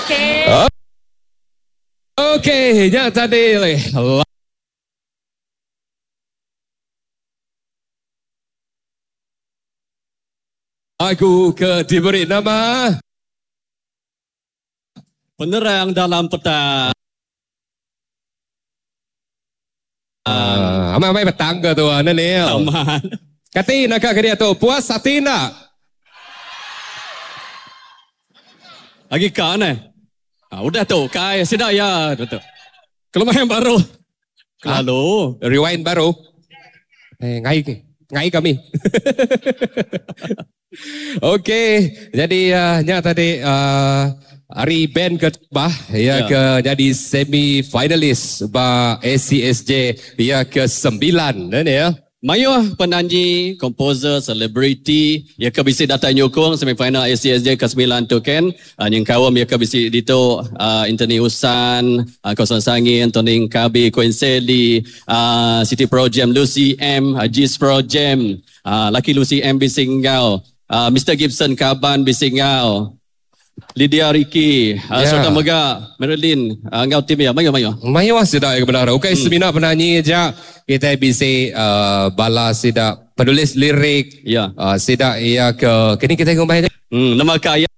Okey. Okey, nya tadi lagu ke diberi nama Penerang dalam Petang. Amai petang ke tu Neil. Aman. Kati nak ke dia tu puas hati nak? Lagi kan udah tu kai sudah ya tu. Kelemahan baru. Lalu Rewind baru. Ngai kami. Okey, jadi nya tadi hari band kedua ya ke jadi semi finalis ba ACSJ ya ke-9 ya. Mayu penyanyi, komposer, selebriti, ia ke bisi datang nyokong semifinal ACSJ ke-9 tu kan. Yang kawam ia ke bisi dito Anthony Husan, Kosan Sangin, Toning KB, Queen Sally, City Projem, Lucy M, Jis Projem, Lucky Lucy M Bisingau, Mr. Gibson Kaban Bisingau, Lydia Ricky, Sultan Mega, Marilyn, ngau tim ya, Mayu sudah benar. Okey, seminar penyanyi aja kita bisa bala sida penulis lirik, sida ia ke kini kita ngomong nama kaya